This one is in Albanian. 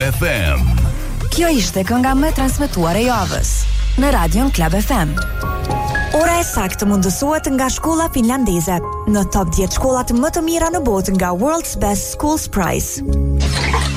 FM. Kjo ishte kënga më transmetuar e javës në Radion Club FM. Ora e saktë mundësohet nga shkolla finlandeze në top 10 shkollat më të mira në botë nga World's Best Schools Prize.